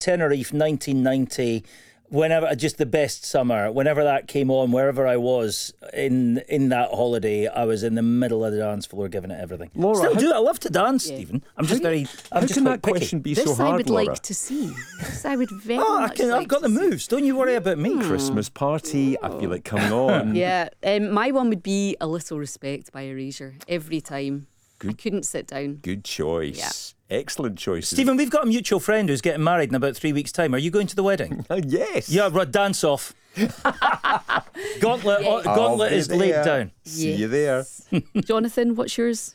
Tenerife 1990. Whenever, just the best summer, whenever that came on, wherever I was in that holiday, I was in the middle of the dance floor giving it everything. Laura, Still do. I love to dance, Stephen. I'm just how just can quite that picky. question be This so hard, I would Laura? like to see. This I would very Oh, much I've got the moves. Don't you worry about me. Christmas party, I feel it coming on. Yeah, my one would be A Little Respect by Erasure. Every time. I couldn't sit down. Good choice. Yeah. Excellent choice. Stephen, we've got a mutual friend who's getting married in about 3 weeks' time. Are you going to the wedding? Yes. Yeah, dance off. Gauntlet is laid down. See you there. Jonathan, what's yours?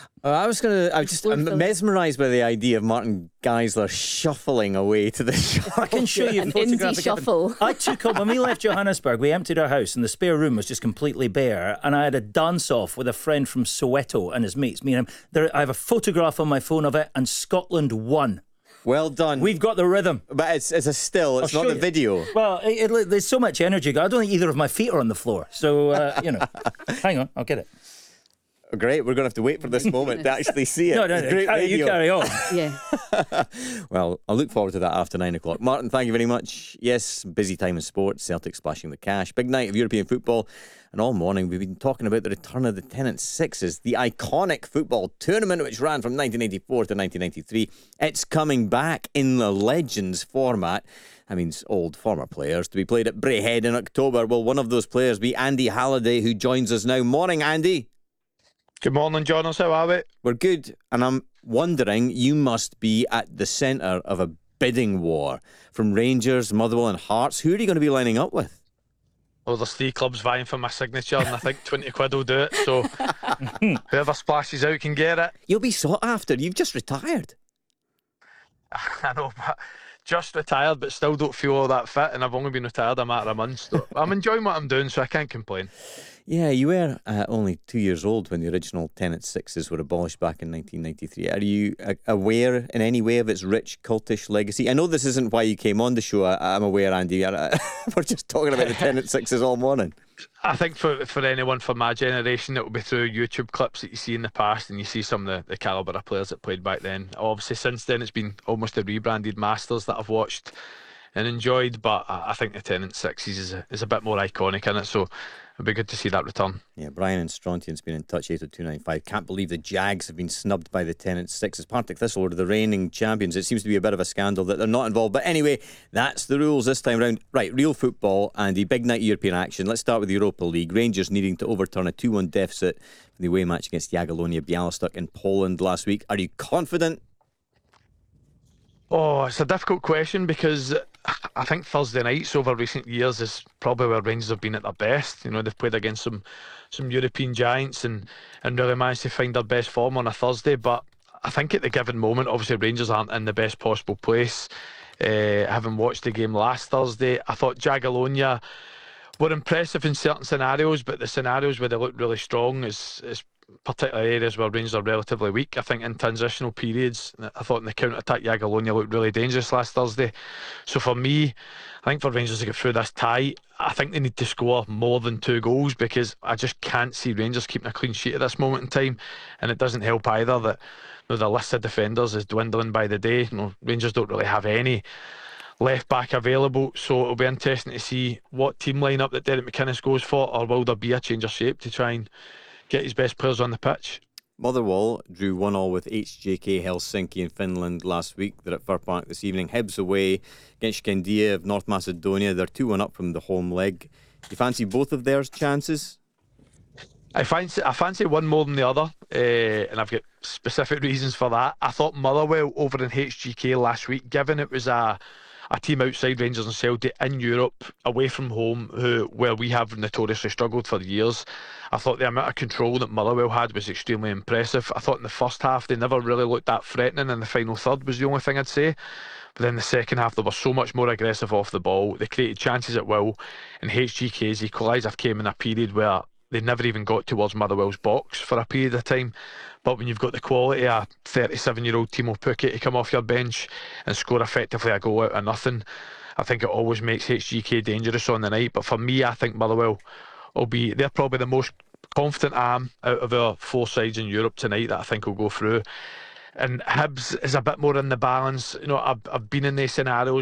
I'm mesmerised by the idea of Martin Geisler shuffling away to the shop. I can show you a An photograph. indie shuffle. I took up when we left Johannesburg. We emptied our house, and the spare room was just completely bare. And I had a dance off with a friend from Soweto and his mates. Me and him. I have a photograph on my phone of it, and Scotland won. Well done. We've got the rhythm. But it's a still. It's I'll not show the you. video. Well, there's so much energy. I don't think either of my feet are on the floor. So hang on, I'll get it. Great. We're going to have to wait for this moment to actually see it. No, It's great radio. you carry on. Yeah. Well, I'll look forward to that after 9 o'clock. Martin, thank you very much. Yes, busy time in sports, Celtic splashing the cash. Big night of European football. And all morning we've been talking about the return of the Tennant Sixes, the iconic football tournament which ran from 1984 to 1993. It's coming back in the Legends format. That means old former players to be played at Braehead in October. Will one of those players be Andy Halliday, who joins us now? Morning, Andy. Good morning, Jonas. How are we? We're good, and I'm wondering, you must be at the centre of a bidding war from Rangers, Motherwell and Hearts. Who are you going to be lining up with? Well, there's 3 clubs vying for my signature, and I think 20 quid will do it. So whoever splashes out can get it. You'll be sought after. You've just retired. I know, but just retired, but still don't feel all that fit, and I've only been retired a matter of months. So I'm enjoying what I'm doing, so I can't complain. Yeah, you were only 2 years old when the original Tennant Sixes were abolished back in 1993. Are you aware in any way of its rich cultish legacy? I know this isn't why you came on the show. I'm aware, Andy. We're just talking about the Tennant Sixes all morning. I think for anyone from my generation, it will be through YouTube clips that you see in the past, and you see some of the calibre of players that played back then. Obviously, since then, it's been almost a rebranded Masters that I've watched and enjoyed, but I think the Tennant Sixes is a bit more iconic in it, so it'd be good to see that return. Yeah, Brian and Strontian's been in touch, 80295. Can't believe the Jags have been snubbed by the Tennant Sixes. Partick Thistle are the reigning champions. It seems to be a bit of a scandal that they're not involved. But anyway, that's the rules this time round. Right, real football and the big night European action. Let's start with the Europa League. Rangers needing to overturn a 2-1 deficit in the away match against Jagiellonia Białystok in Poland last week. Are you confident? Oh, it's a difficult question because I think Thursday nights over recent years is probably where Rangers have been at their best. You know, they've played against some European giants and really managed to find their best form on a Thursday. But I think at the given moment, obviously Rangers aren't in the best possible place. Having watched the game last Thursday, I thought Jagiellonia were impressive in certain scenarios, but the scenarios where they looked really strong is particular areas where Rangers are relatively weak. I think in transitional periods, I thought in the counter-attack Jagiellonia looked really dangerous last Thursday. So for me, I think for Rangers to get through this tie, I think they need to score more than 2 goals, because I just can't see Rangers keeping a clean sheet at this moment in time. And it doesn't help either that the list of defenders is dwindling by the day. Rangers don't really have any left back available, so it'll be interesting to see what team lineup that Derek McInnes goes for, or will there be a change of shape to try and get his best players on the pitch. Motherwell drew 1-1 with HJK Helsinki in Finland last week. They're at Fir Park this evening. Hibs away against Skandia of North Macedonia. They're 2-1 up from the home leg. Do you fancy both of their chances? I fancy one more than the other, and I've got specific reasons for that. I thought Motherwell over in HJK last week, given it was a team outside Rangers and Celtic in Europe, away from home, where we have notoriously struggled for years. I thought the amount of control that Motherwell had was extremely impressive. I thought in the first half they never really looked that threatening, and the final third was the only thing I'd say. But then the second half they were so much more aggressive off the ball. They created chances at will, and HGK's equaliser came in a period where they never even got towards Motherwell's box for a period of time. But when you've got the quality of 37-year-old Timo Pukki to come off your bench and score effectively a goal out of nothing, I think it always makes HGK dangerous on the night. But for me, I think Motherwell they're probably the most confident arm out of our 4 sides in Europe tonight that I think will go through. And Hibs is a bit more in the balance. I've been in these scenarios